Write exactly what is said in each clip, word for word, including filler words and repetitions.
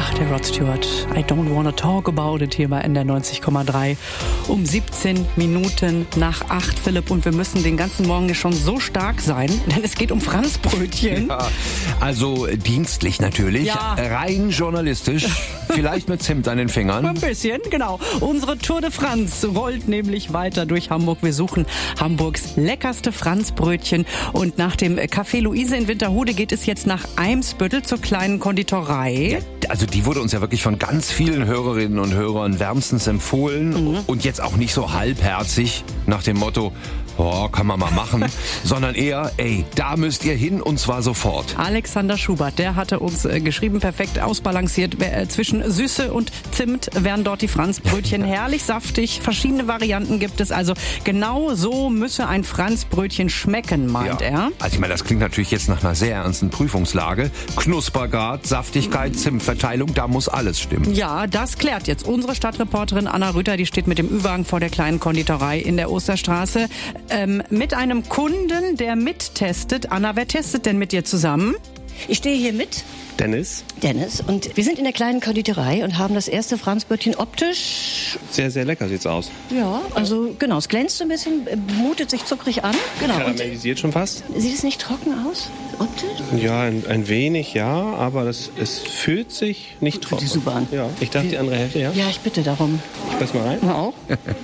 Ach, der Rod Stewart. I don't wanna talk about it hier bei N D R neunzig Komma drei. Um siebzehn Minuten nach acht, Philipp. Und wir müssen den ganzen Morgen schon so stark sein, denn es geht um Franzbrötchen. Ja, also dienstlich natürlich, Ja. rein journalistisch, vielleicht mit Zimt an den Fingern. Ein bisschen, genau. Unsere Tour de France rollt nämlich weiter durch Hamburg. Wir suchen Hamburgs leckerste Franzbrötchen. Und nach dem Café Luise in Winterhude geht es jetzt nach Eimsbüttel zur kleinen Konditorei. Ja, also die wurde uns ja wirklich von ganz vielen Hörerinnen und Hörern wärmstens empfohlen. Mhm. Und jetzt auch nicht so halbherzig nach dem Motto, oh, kann man mal machen, sondern eher, ey, da müsst ihr hin und zwar sofort. Alexander Schubert, der hatte uns äh, geschrieben, perfekt ausbalanciert. Äh, zwischen Süße und Zimt werden dort die Franzbrötchen herrlich saftig. Verschiedene Varianten gibt es. Also genau so müsse ein Franzbrötchen schmecken, meint Ja. er. Also ich meine, das klingt natürlich jetzt nach einer sehr ernsten Prüfungslage. Knuspergrad, Saftigkeit, Zimtverteilung, da muss alles stimmen. Ja, das klärt jetzt unsere Stadtreporterin Anna Rüther. Die steht mit dem Ü-Wagen vor der kleinen Konditorei in der Osterstraße. Ähm, mit einem Kunden, der mittestet. Anna, wer testet denn mit dir zusammen? Ich stehe hier mit Dennis, Dennis und wir sind in der kleinen Konditorei und haben das erste Franzbrötchen optisch. sehr, sehr lecker sieht's aus. Ja, also genau, es glänzt so ein bisschen, äh, mutet sich zuckrig an. Genau. Und Karamellisiert schon fast? sieht es nicht trocken aus? Optisch? Ja, ein, ein wenig, ja, aber das, es fühlt sich nicht Fühlt trocken. sich super an. Ja, ich darf die andere Hälfte, ja? Ja, ich bitte darum. Ich beiß mal rein. Na auch?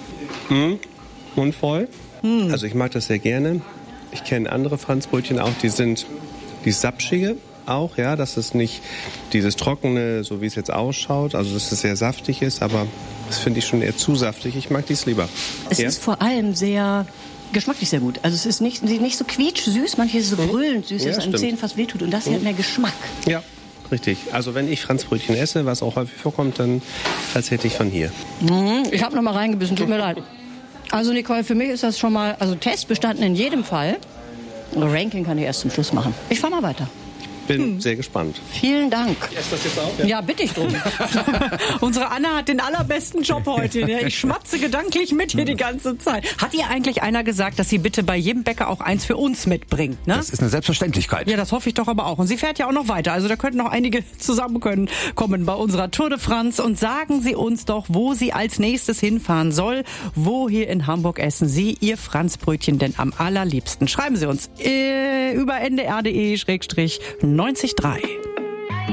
Mund voll. Also ich mag das sehr gerne. Ich kenne andere Franzbrötchen auch, die sind die sapschige auch, ja, dass es nicht dieses trockene, so wie es jetzt ausschaut, also dass es sehr saftig ist, aber das finde ich schon eher zu saftig. Ich mag dies lieber. Es Ja? ist vor allem sehr geschmacklich sehr gut. Also es ist nicht, nicht so quietschsüß, manches ist so brüllend süß, Ja, dass es an den stimmt. Zähnen fast wehtut. Und das hier hat mehr Geschmack. Ja, richtig. Also wenn ich Franzbrötchen esse, was auch häufig vorkommt, dann tatsächlich von hier. Ich habe noch mal reingebissen, tut mir leid. Also Nicole, für mich ist das schon mal, also Test bestanden in jedem Fall. Ranking kann ich erst zum Schluss machen. Ich fahr mal weiter. Bin sehr gespannt. Vielen Dank. Ist das jetzt auch? Ja, bitte ich drum. Unsere Anna hat den allerbesten Job heute. Ne? Ich schmatze gedanklich mit hier die ganze Zeit. Hat ihr eigentlich einer gesagt, dass sie bitte bei jedem Bäcker auch eins für uns mitbringt? Ne? Das ist eine Selbstverständlichkeit. Ja, das hoffe ich doch aber auch. Und sie fährt ja auch noch weiter. Also da könnten noch einige zusammen können, kommen bei unserer Tour de France. Und sagen Sie uns doch, wo sie als nächstes hinfahren soll. Wo hier in Hamburg essen Sie Ihr Franzbrötchen denn am allerliebsten? Schreiben Sie uns äh, über n d r punkt d e neunzig Komma drei.